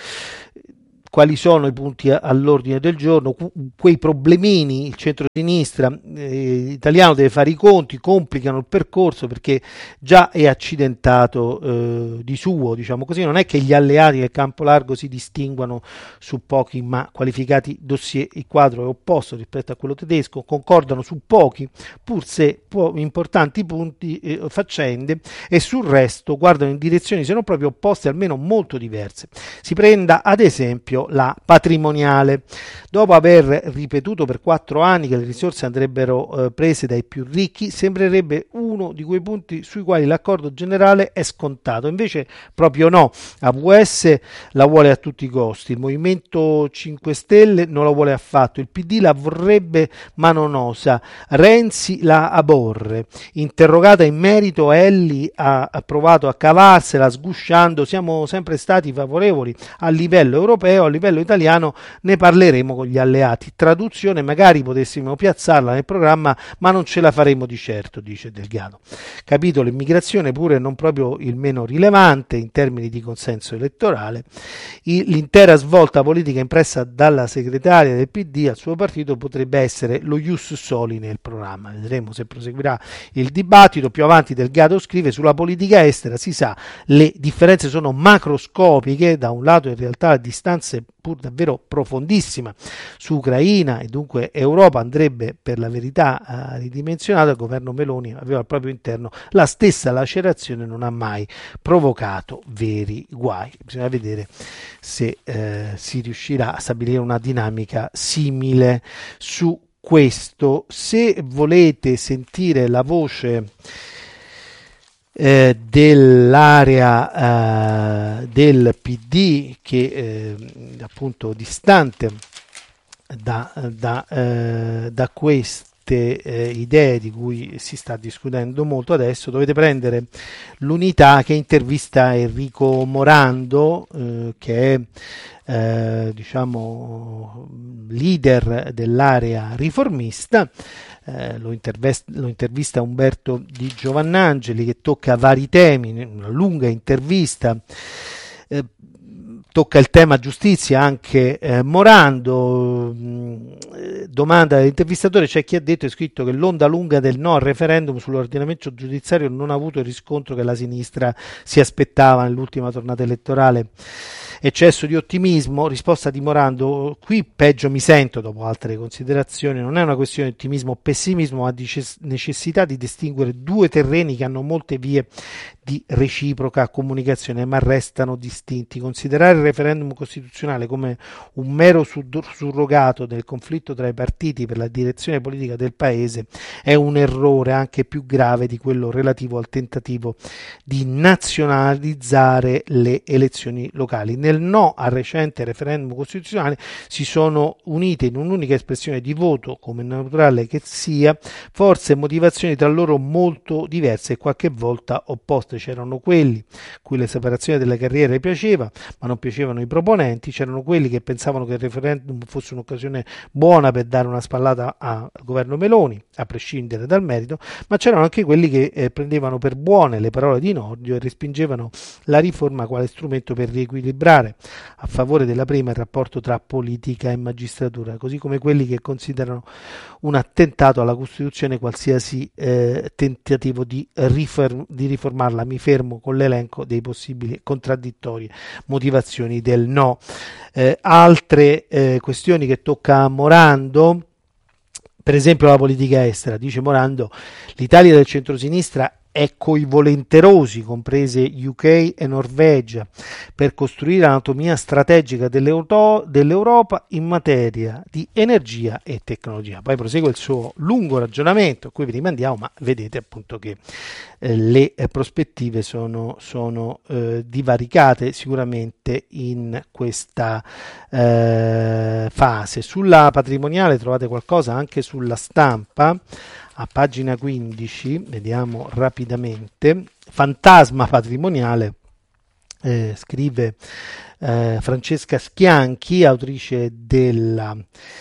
quali sono i punti all'ordine del giorno? Quei problemini, il centro-sinistra eh, italiano deve fare i conti, complicano il percorso perché già è accidentato eh, di suo, diciamo così. Non è che gli alleati del campo largo si distinguano su pochi ma qualificati dossier. Il quadro è opposto rispetto a quello tedesco, concordano su pochi pur se po- importanti punti eh, faccende, e sul resto guardano in direzioni se non proprio opposte almeno molto diverse. Si prenda ad esempio la patrimoniale. Dopo aver ripetuto per quattro anni che le risorse andrebbero eh, prese dai più ricchi, sembrerebbe uno di quei punti sui quali l'accordo generale è scontato. Invece proprio no. A V S la vuole a tutti i costi, il Movimento cinque Stelle non la vuole affatto, il P D la vorrebbe ma non osa, Renzi la aborre. Interrogata in merito, Elli ha, ha provato a cavarsela sgusciando: siamo sempre stati favorevoli a livello europeo, a livello italiano ne parleremo con gli alleati. Traduzione: magari potessimo piazzarla nel programma ma non ce la faremo di certo, dice Delgado. Capitolo immigrazione pure non proprio il meno rilevante in termini di consenso elettorale. L'intera svolta politica impressa dalla segretaria del P D al suo partito potrebbe essere lo ius soli nel programma. Vedremo se proseguirà il dibattito. Più avanti Delgado scrive: sulla politica estera si sa, le differenze sono macroscopiche. Da un lato in realtà a distanze pur davvero profondissima su Ucraina e dunque Europa andrebbe per la verità eh, ridimensionata. Il governo Meloni aveva al proprio interno la stessa lacerazione, non ha mai provocato veri guai. Bisogna vedere se eh, si riuscirà a stabilire una dinamica simile su questo. Se volete sentire la voce Eh, dell'area eh, del P D che eh, appunto distante da, da, eh, da queste eh, idee di cui si sta discutendo molto adesso, dovete prendere l'Unità che intervista Enrico Morando, eh, che è eh, diciamo leader dell'area riformista. Eh, lo, lo intervista Umberto Di Giovannangeli, che tocca vari temi, una lunga intervista. Eh, tocca il tema giustizia anche eh, Morando. Eh, domanda all'intervistatore: c'è chi ha detto e scritto che l'onda lunga del no al referendum sull'ordinamento giudiziario non ha avuto il riscontro che la sinistra si aspettava nell'ultima tornata elettorale. Eccesso di ottimismo? Risposta di Morando: qui peggio mi sento dopo altre considerazioni. Non è una questione di ottimismo o pessimismo, ma di necessità di distinguere due terreni che hanno molte vie di reciproca comunicazione ma restano distinti. Considerare il referendum costituzionale come un mero surrogato del conflitto tra i partiti per la direzione politica del paese è un errore anche più grave di quello relativo al tentativo di nazionalizzare le elezioni locali. Nel no al recente referendum costituzionale si sono unite in un'unica espressione di voto, come naturale che sia, forze e motivazioni tra loro molto diverse e qualche volta opposte. C'erano quelli cui la separazione delle carriere piaceva, ma non piacevano i proponenti. C'erano quelli che pensavano che il referendum fosse un'occasione buona per dare una spallata al governo Meloni, a prescindere dal merito, ma c'erano anche quelli che eh, prendevano per buone le parole di Nordio e respingevano la riforma quale strumento per riequilibrare equilibrare a favore della prima il rapporto tra politica e magistratura, così come quelli che considerano un attentato alla Costituzione qualsiasi eh, tentativo di, riform- di riformarla. Mi fermo con l'elenco dei possibili contraddittorie motivazioni del no. Eh, altre eh, questioni che tocca a Morando, per esempio la politica estera. Dice Morando: l'Italia del centrosinistra è coi volenterosi, comprese U K e Norvegia, per costruire l'anatomia strategica dell'Europa in materia di energia e tecnologia. Poi prosegue il suo lungo ragionamento, a cui vi rimandiamo, ma vedete appunto che eh, le eh, prospettive sono, sono eh, divaricate sicuramente in questa eh, fase. Sulla patrimoniale trovate qualcosa anche sulla Stampa. A pagina quindici, vediamo rapidamente, fantasma patrimoniale, eh, scrive eh, Francesca Schianchi, autrice della,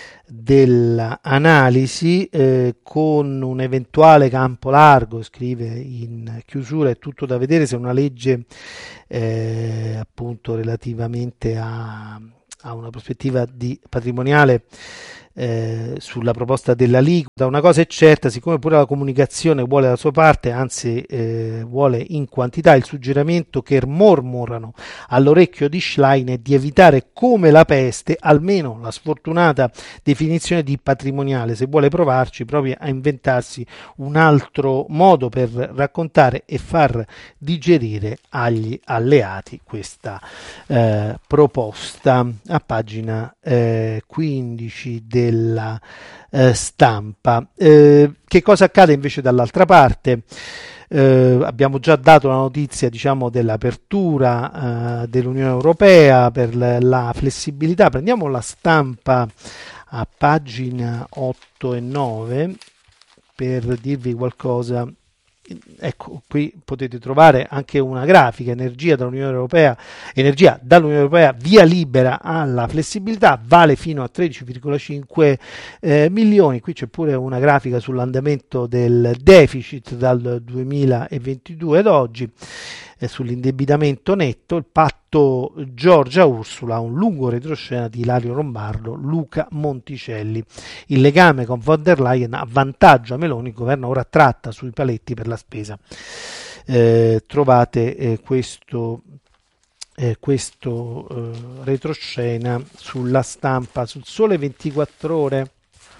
dell'analisi, eh, con un eventuale campo largo, scrive in chiusura: è tutto da vedere se una legge eh, appunto relativamente a, a una prospettiva di patrimoniale Eh, sulla proposta dell'aliquota. Una cosa è certa: siccome pure la comunicazione vuole la sua parte, anzi eh, vuole in quantità, il suggerimento che mormorano all'orecchio di Schlein è di evitare come la peste almeno la sfortunata definizione di patrimoniale, se vuole provarci proprio a inventarsi un altro modo per raccontare e far digerire agli alleati questa eh, proposta. A pagina eh, quindici del della eh, Stampa. Eh, che cosa accade invece dall'altra parte? Eh, abbiamo già dato la notizia, diciamo, dell'apertura eh, dell'Unione Europea per la flessibilità. Prendiamo la Stampa a pagina otto e nove per dirvi qualcosa. Ecco, qui potete trovare anche una grafica: energia dall'Unione Europea, energia dall'Unione Europea, via libera alla flessibilità, vale fino a tredici virgola cinque eh, milioni. Qui c'è pure una grafica sull'andamento del deficit dal duemilaventidue ad oggi, eh, sull'indebitamento netto. Il patto Giorgia Ursula, un lungo retroscena di Ilario Lombardo, Luca Monticelli. Il legame con von der Leyen avvantaggia Meloni, il governo ora tratta sui paletti per la spesa. Eh, trovate eh, questo, eh, questo eh, retroscena sulla Stampa. Sul Sole ventiquattro Ore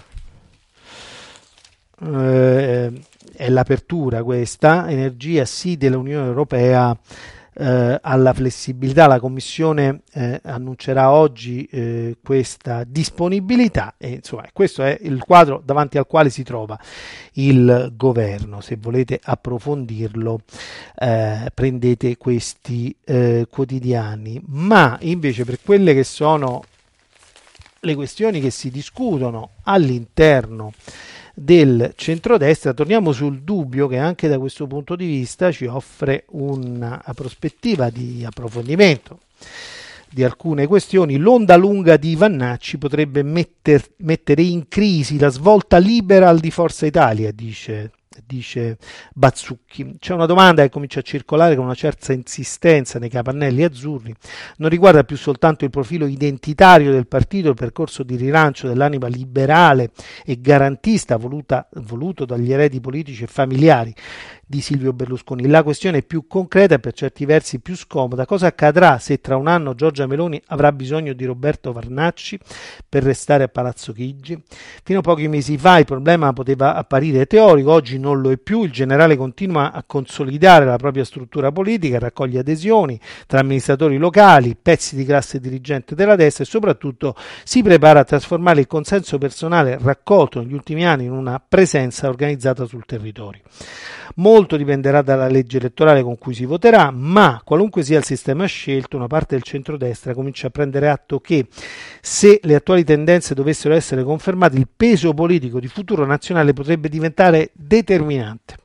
eh, è l'apertura questa: energia sì dell'Unione Europea eh, alla flessibilità. La Commissione eh, annuncerà oggi eh, questa disponibilità, e insomma questo è il quadro davanti al quale si trova il governo. Se volete approfondirlo eh, prendete questi eh, quotidiani. Ma invece, per quelle che sono le questioni che si discutono all'interno del centrodestra, torniamo sul Dubbio, che anche da questo punto di vista ci offre una prospettiva di approfondimento di alcune questioni. L'onda lunga di Vannacci potrebbe metter, mettere in crisi la svolta liberal di Forza Italia, dice dice Bazzucchi. C'è una domanda che comincia a circolare con una certa insistenza nei capannelli azzurri. Non riguarda più soltanto il profilo identitario del partito, il percorso di rilancio dell'anima liberale e garantista voluta, voluto dagli eredi politici e familiari di Silvio Berlusconi. La questione è più concreta e per certi versi più scomoda: cosa accadrà se tra un anno Giorgia Meloni avrà bisogno di Roberto Vannacci per restare a Palazzo Chigi? Fino a pochi mesi fa il problema poteva apparire teorico, oggi non lo è più. Il generale continua a consolidare la propria struttura politica, raccoglie adesioni tra amministratori locali, pezzi di classe dirigente della destra e soprattutto si prepara a trasformare il consenso personale raccolto negli ultimi anni in una presenza organizzata sul territorio. Molto dipenderà dalla legge elettorale con cui si voterà, ma qualunque sia il sistema scelto, una parte del centrodestra comincia a prendere atto che, se le attuali tendenze dovessero essere confermate, il peso politico di Futuro Nazionale potrebbe diventare determinante.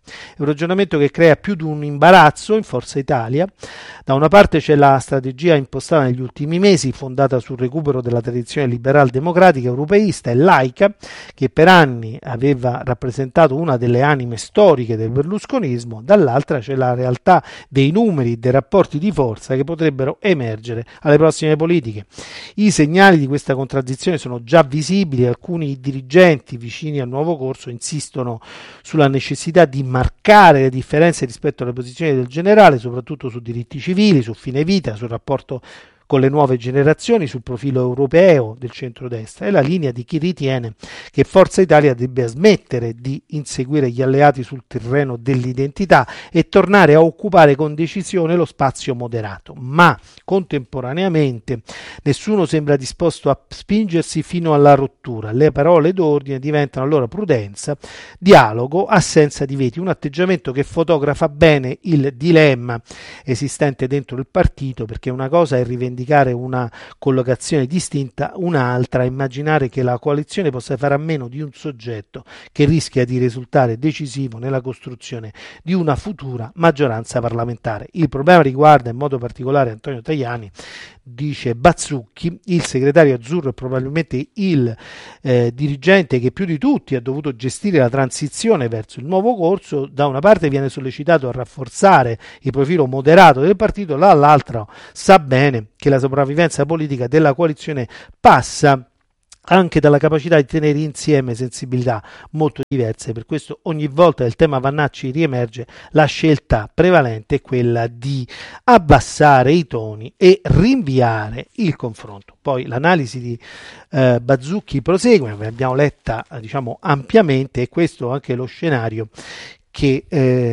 È un ragionamento che crea più di un imbarazzo in Forza Italia. Da una parte c'è la strategia impostata negli ultimi mesi, fondata sul recupero della tradizione liberal democratica europeista e laica, che per anni aveva rappresentato una delle anime storiche del berlusconismo. Dall'altra c'è la realtà dei numeri e dei rapporti di forza che potrebbero emergere alle prossime politiche. I segnali di questa contraddizione sono già visibili. Alcuni dirigenti vicini al nuovo corso insistono sulla necessità di marcare le differenze rispetto alle posizioni del generale, soprattutto su diritti civili, su fine vita, sul rapporto con le nuove generazioni, sul profilo europeo del centrodestra. È la linea di chi ritiene che Forza Italia debba smettere di inseguire gli alleati sul terreno dell'identità e tornare a occupare con decisione lo spazio moderato. Ma contemporaneamente nessuno sembra disposto a spingersi fino alla rottura. Le parole d'ordine diventano allora prudenza, dialogo, assenza di veti, un atteggiamento che fotografa bene il dilemma esistente dentro il partito, perché una cosa è rivendicare una collocazione distinta, un'altra è immaginare che la coalizione possa fare a meno di un soggetto che rischia di risultare decisivo nella costruzione di una futura maggioranza parlamentare. Il problema riguarda in modo particolare Antonio Tajani, dice Bazzucchi, il segretario azzurro e probabilmente il eh, dirigente che più di tutti ha dovuto gestire la transizione verso il nuovo corso. Da una parte viene sollecitato a rafforzare il profilo moderato del partito, dall'altra sa bene che la sopravvivenza politica della coalizione passa anche dalla capacità di tenere insieme sensibilità molto diverse. Per questo ogni volta che il tema Vannacci riemerge, la scelta prevalente è quella di abbassare i toni e rinviare il confronto. Poi l'analisi di eh, Bazzucchi prosegue, l'abbiamo letta eh, diciamo ampiamente, e questo è anche lo scenario che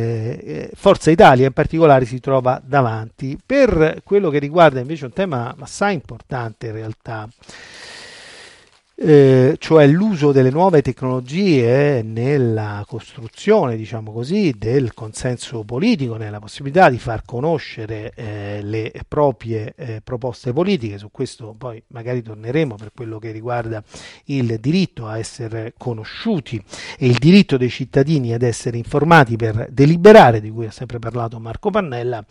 eh, Forza Italia in particolare si trova davanti. Per quello che riguarda invece un tema assai importante in realtà, Eh, cioè l'uso delle nuove tecnologie nella costruzione, diciamo così, del consenso politico, nella possibilità di far conoscere eh, le proprie eh, proposte politiche. Su questo poi magari torneremo, per quello che riguarda il diritto a essere conosciuti e il diritto dei cittadini ad essere informati per deliberare, di cui ha sempre parlato Marco Pannella.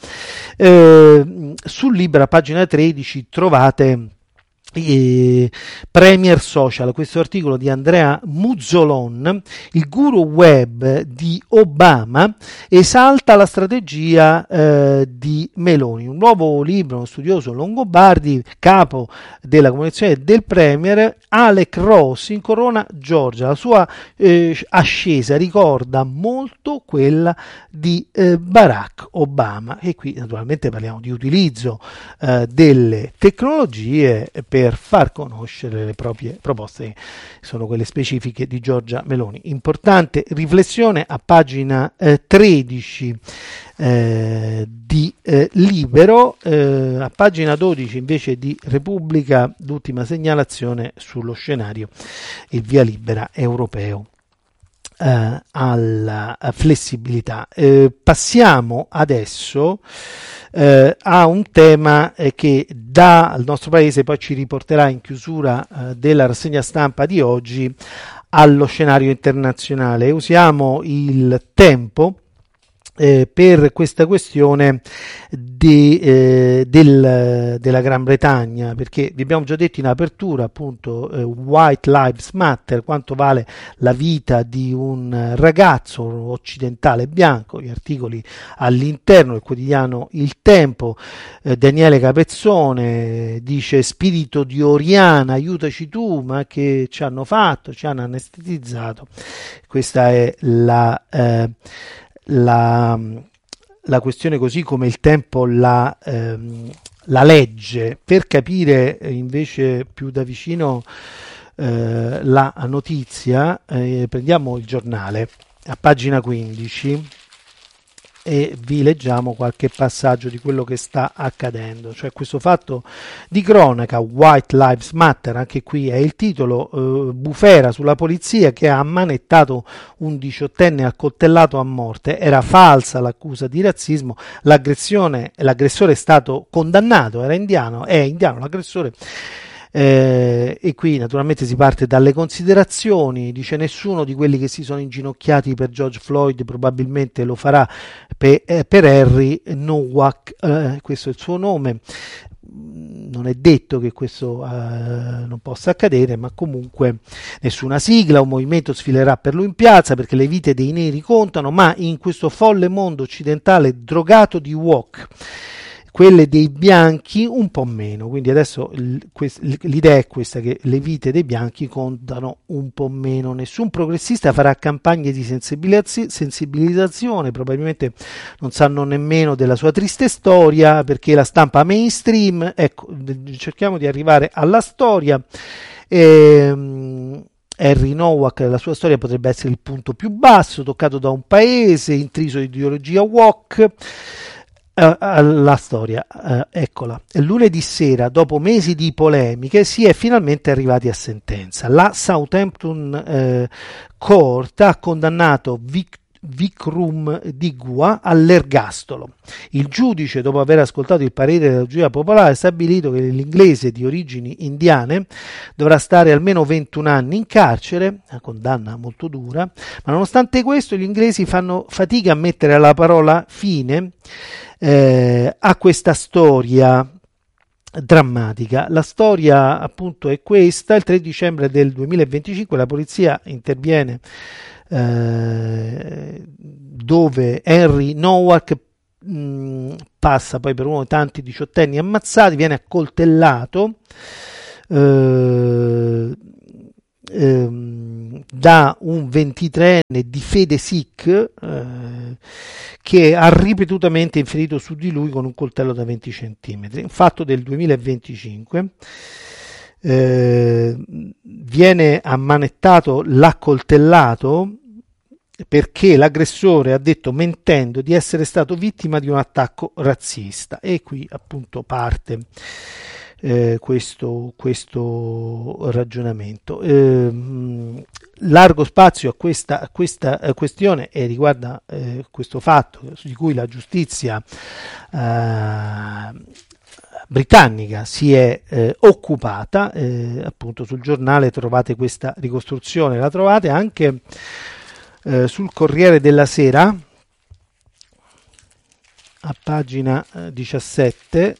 Eh, sul Libera, pagina tredici, trovate Eh, Premier Social, questo articolo di Andrea Muzzolon, il guru web di Obama esalta la strategia eh, di Meloni. Un nuovo libro, uno studioso Longobardi, capo della comunicazione del Premier, Alec Ross, incorona Georgia. La sua eh, ascesa ricorda molto quella di eh, Barack Obama, e qui naturalmente parliamo di utilizzo eh, delle tecnologie per per far conoscere le proprie proposte, sono quelle specifiche di Giorgia Meloni. Importante riflessione a pagina eh, tredici eh, di eh, Libero, eh, a pagina dodici invece di Repubblica, l'ultima segnalazione sullo scenario, il via libera europeo eh, alla flessibilità. Eh, passiamo adesso Eh, ha un tema eh, che dal nostro paese poi ci riporterà in chiusura eh, della rassegna stampa di oggi allo scenario internazionale. Usiamo il tempo eh, per questa questione di, eh, del, della Gran Bretagna, perché vi abbiamo già detto in apertura, appunto, eh, White Lives Matter, quanto vale la vita di un ragazzo occidentale bianco. Gli articoli all'interno del quotidiano Il Tempo, eh, Daniele Capezzone dice: spirito di Oriana, aiutaci tu, ma che ci hanno fatto, ci hanno anestetizzato. Questa è la eh, La, la questione così come Il Tempo la, ehm, la legge. Per capire eh, invece più da vicino eh, la notizia, eh, prendiamo Il Giornale a pagina quindici e vi leggiamo qualche passaggio di quello che sta accadendo, cioè questo fatto di cronaca. White Lives Matter, anche qui è il titolo, eh, bufera sulla polizia che ha ammanettato un diciottenne accoltellato a morte. Era falsa l'accusa di razzismo, l'aggressione l'aggressore è stato condannato, era indiano, è indiano l'aggressore, Eh, e qui naturalmente si parte dalle considerazioni, dice nessuno di quelli che si sono inginocchiati per George Floyd probabilmente lo farà per, eh, per Henry Nowak, eh, questo è il suo nome. Non è detto che questo eh, non possa accadere, ma comunque nessuna sigla o movimento sfilerà per lui in piazza, perché le vite dei neri contano, ma in questo folle mondo occidentale drogato di woke, quelle dei bianchi un po' meno. Quindi adesso l'idea è questa, che le vite dei bianchi contano un po' meno. Nessun progressista farà campagne di sensibilizzazione, probabilmente non sanno nemmeno della sua triste storia, perché la stampa mainstream, ecco, cerchiamo di arrivare alla storia. Ehm, Henry Nowak, la sua storia potrebbe essere il punto più basso, toccato da un paese intriso di ideologia woke. Uh, la storia, uh, eccola. Lunedì sera, dopo mesi di polemiche, si è finalmente arrivati a sentenza. La Southampton uh, Court ha condannato Vic- Vikram Digwa all'ergastolo. Il giudice, dopo aver ascoltato il parere della giuria popolare, ha stabilito che l'inglese di origini indiane dovrà stare almeno ventuno anni in carcere, una condanna molto dura, ma nonostante questo gli inglesi fanno fatica a mettere la parola fine Eh, a questa storia drammatica. La storia appunto è questa: il tre dicembre del duemilaventicinque la polizia interviene eh, dove Henry Nowak mh, passa poi per uno dei tanti diciottenni ammazzati, viene accoltellato eh, ehm, da un ventitreenne di fede sikh eh, che ha ripetutamente inferito su di lui con un coltello da venti centimetri. Un fatto del duemilaventicinque. Eh, viene ammanettato l'accoltellato perché l'aggressore ha detto, mentendo, di essere stato vittima di un attacco razzista, e qui appunto parte eh, questo, questo ragionamento. Eh, largo spazio a questa, a questa eh, questione, e riguarda eh, questo fatto di cui la giustizia eh, britannica si è eh, occupata. Eh, appunto sul giornale trovate questa ricostruzione, la trovate anche eh, sul Corriere della Sera a pagina eh, diciassette.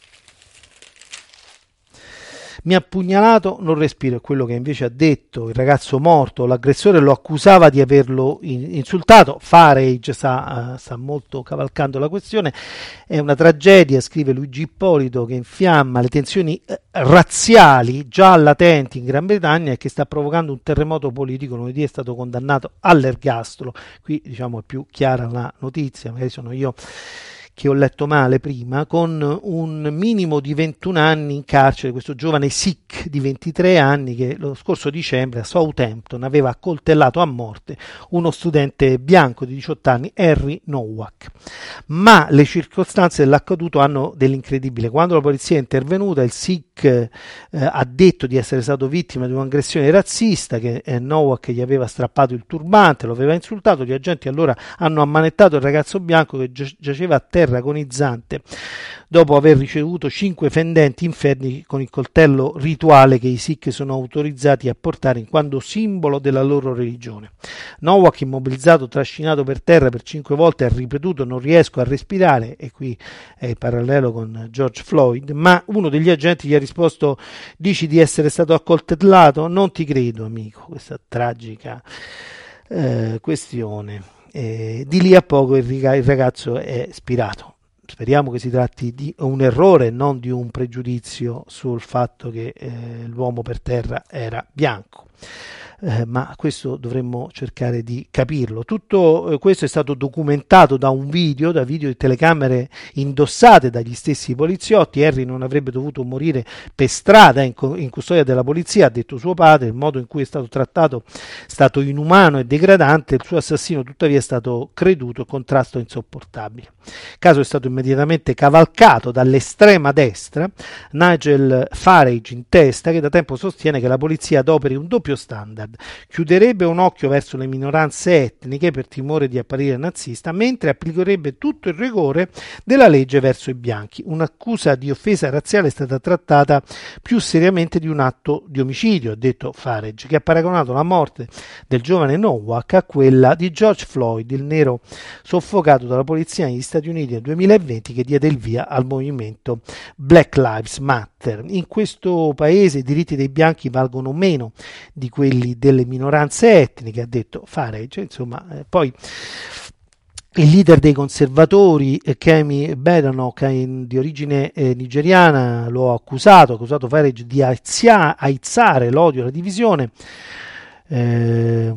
Mi ha pugnalato, non respiro, è quello che invece ha detto il ragazzo morto. L'aggressore lo accusava di averlo insultato. Farage sta, uh, sta molto cavalcando la questione. È una tragedia, scrive Luigi Ippolito, che infiamma le tensioni uh, razziali già latenti in Gran Bretagna e che sta provocando un terremoto politico. Lunedì è stato condannato all'ergastolo. Qui diciamo è più chiara la notizia, magari sono io che ho letto male prima, con un minimo di ventuno anni in carcere questo giovane sikh di ventitré anni che lo scorso dicembre a Southampton aveva accoltellato a morte uno studente bianco di diciotto anni, Henry Nowak. Ma le circostanze dell'accaduto hanno dell'incredibile. Quando la polizia è intervenuta, il sikh eh, ha detto di essere stato vittima di un'aggressione razzista, che eh, Nowak gli aveva strappato il turbante, lo aveva insultato. Gli agenti allora hanno ammanettato il ragazzo bianco che gi- giaceva a terra agonizzante dopo aver ricevuto cinque fendenti inferni con il coltello rituale che i sikh sono autorizzati a portare in quanto simbolo della loro religione. Nowak, immobilizzato, trascinato per terra per cinque volte, ha ripetuto non riesco a respirare, e qui è il parallelo con George Floyd, ma uno degli agenti gli ha risposto: dici di essere stato accoltellato? Non ti credo, amico. Questa tragica eh, questione. Eh, di lì a poco il, il ragazzo è spirato. Speriamo che si tratti di un errore, non di un pregiudizio sul fatto che eh, l'uomo per terra era bianco. Eh, ma questo dovremmo cercare di capirlo. Tutto eh, questo è stato documentato da un video, da video di telecamere indossate dagli stessi poliziotti. Henry non avrebbe dovuto morire per strada in, in custodia della polizia, ha detto suo padre. Il modo in cui è stato trattato è stato inumano e degradante. Il suo assassino tuttavia è stato creduto, contrasto insopportabile. Il caso è stato immediatamente cavalcato dall'estrema destra, Nigel Farage in testa, che da tempo sostiene che la polizia adoperi un doppio standard Assad, chiuderebbe un occhio verso le minoranze etniche per timore di apparire nazista, mentre applicherebbe tutto il rigore della legge verso i bianchi. Un'accusa di offesa razziale è stata trattata più seriamente di un atto di omicidio, ha detto Farage, che ha paragonato la morte del giovane Nowak a quella di George Floyd, il nero soffocato dalla polizia negli Stati Uniti nel duemilaventi, che diede il via al movimento Black Lives Matter. In questo paese i diritti dei bianchi valgono meno di quelli delle minoranze etniche, ha detto Farage. Insomma, eh, poi il leader dei conservatori, eh, Kemi Badenoch, di origine eh, nigeriana, lo ha accusato, ha accusato Farage di aizia, aizzare l'odio e la divisione. Eh,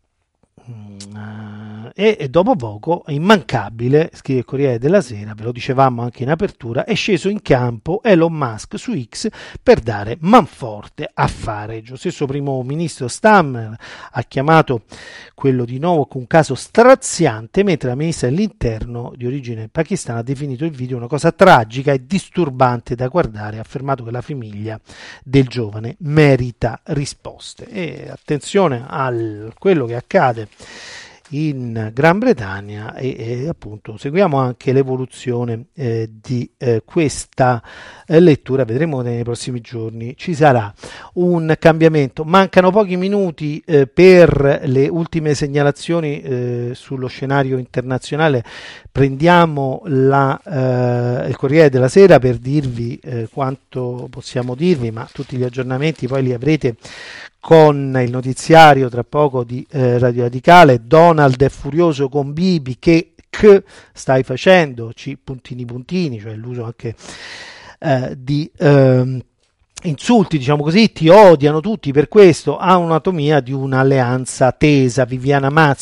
E, e dopo poco, immancabile, scrive il Corriere della Sera, ve lo dicevamo anche in apertura, è sceso in campo Elon Musk su X per dare manforte a Farage. Lo stesso primo ministro Stammer ha chiamato quello di Nowak un caso straziante, mentre la ministra dell'interno di origine pakistana ha definito il video una cosa tragica e disturbante da guardare, ha affermato che la famiglia del giovane merita risposte. E attenzione a quello che accade in Gran Bretagna e, e appunto seguiamo anche l'evoluzione eh, di eh, questa eh, lettura. Vedremo nei prossimi giorni ci sarà un cambiamento. Mancano pochi minuti eh, per le ultime segnalazioni eh, sullo scenario internazionale. Prendiamo la, eh, il Corriere della Sera per dirvi eh, quanto possiamo dirvi, ma tutti gli aggiornamenti poi li avrete con il notiziario tra poco di eh, Radio Radicale. Donald è furioso con Bibi, che che stai facendo, C puntini puntini, cioè l'uso anche eh, di eh, insulti, diciamo così, ti odiano tutti per questo, ha un'anatomia di un'alleanza tesa. Viviana Mazzi